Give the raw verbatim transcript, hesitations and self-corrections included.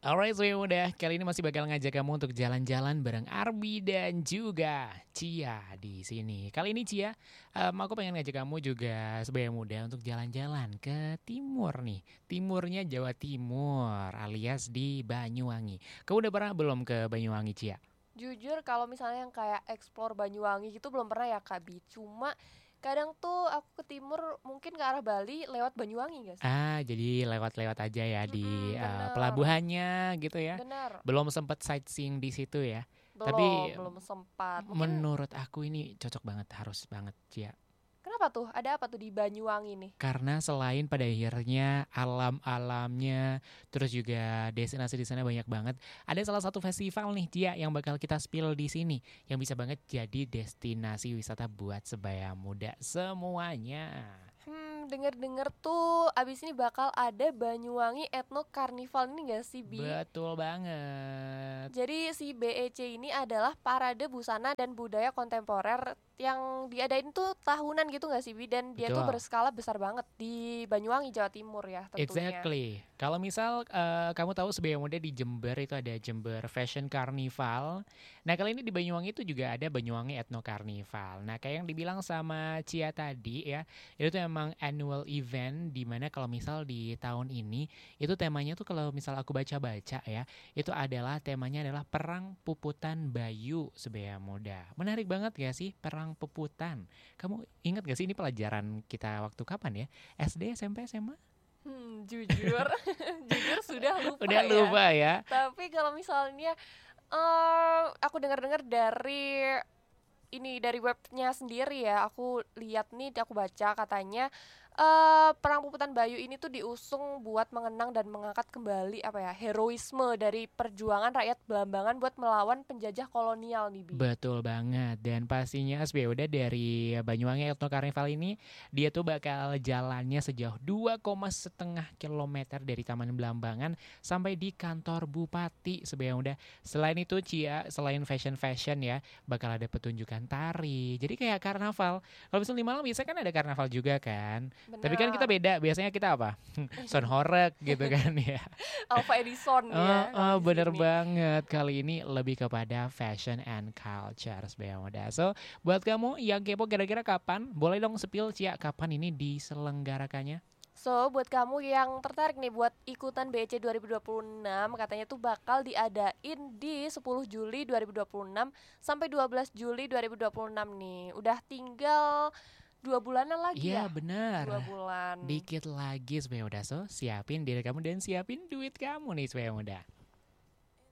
Alright, Soya Muda, kali ini masih bakal ngajak kamu untuk jalan-jalan bareng Arbi dan juga Cia di sini. Kali ini Cia, em, aku pengen ngajak kamu juga Soya Muda untuk jalan-jalan ke timur nih. Timurnya Jawa Timur alias di Banyuwangi. Kamu udah pernah belum ke Banyuwangi, Cia? Jujur kalau misalnya yang kayak explore Banyuwangi gitu belum pernah ya Kak Bi. Cuma kadang tuh aku ke timur mungkin ke arah Bali lewat Banyuwangi gak sih? Ah, jadi lewat-lewat aja ya di Mm-mm, eh, bener, pelabuhannya gitu ya. bener. Belum sempet sightseeing di situ ya. Belum, Tapi belum sempat. Mungkin menurut aku ini cocok banget, harus banget, Cia. kenapa tuh? Ada apa tuh di Banyuwangi nih? Karena selain pada akhirnya alam-alamnya, terus juga destinasi di sana banyak banget. Ada salah satu festival nih dia yang bakal kita spill di sini, yang bisa banget jadi destinasi wisata buat sebaya muda semuanya. Hmm, denger-denger tuh abis ini bakal ada Banyuwangi Ethno Carnival ini gak sih Bi? Betul banget. Jadi si B E C ini adalah parade busana dan budaya kontemporer yang diadain tuh tahunan gitu gak sih Bi? Dan dia tuh Betul. berskala besar banget di Banyuwangi, Jawa Timur ya tentunya. Exactly. Kalau misal eh, kamu tahu sebaya muda di Jember itu ada Jember Fashion Carnival. Nah kali ini di Banyuwangi itu juga ada Banyuwangi Ethno Carnival. Nah kayak yang dibilang sama Cia tadi ya, itu tuh emang annual event di mana kalau misal di tahun ini itu temanya tuh kalau misal aku baca-baca ya, itu adalah temanya adalah Perang Puputan Bayu sebaya muda. Menarik banget gak sih Perang Puputan? Kamu ingat gak sih ini pelajaran kita waktu kapan ya? S D, S M P, S M A? Hmm, jujur, jujur sudah lupa Udah ya. lupa ya. Tapi kalau misalnya eh aku dengar-dengar dari ini dari webnya sendiri ya, aku lihat nih, aku baca katanya eh Perang Puputan Bayu ini tuh diusung buat mengenang dan mengangkat kembali apa ya, heroisme dari perjuangan rakyat Belambangan buat melawan penjajah kolonial nih Bi. Betul banget, dan pastinya S B udah dari Banyuwangi Ethno Carnival ini dia tuh bakal jalannya sejauh dua koma setengah kilometer dari Taman Belambangan sampai di kantor Bupati sebaya udah. Selain itu Cia, selain fashion-fashion ya, bakal ada pertunjukan tari. Jadi kayak karnaval. Kalau misalnya di Malang biasanya kan ada karnaval juga kan. Tapi kan kita Benar. beda, biasanya kita apa? Sound horeg gitu kan ya. Alpha Edison Oh, ya kalau oh, di bener sini. banget. Kali ini lebih kepada fashion and culture sebagai moda. So, buat kamu yang kepo kira-kira kapan? Boleh dong spill Cia, kapan ini diselenggarakannya? So, buat kamu yang tertarik nih buat ikutan B E C dua ribu dua puluh enam, katanya tuh bakal diadain di sepuluh Juli dua ribu dua puluh enam sampai dua belas Juli dua ribu dua puluh enam nih. Udah tinggal dua bulanan lagi Iya ya? benar. Dua bulan. Dikit lagi supaya muda. So, siapin diri kamu dan siapin duit kamu nih supaya muda.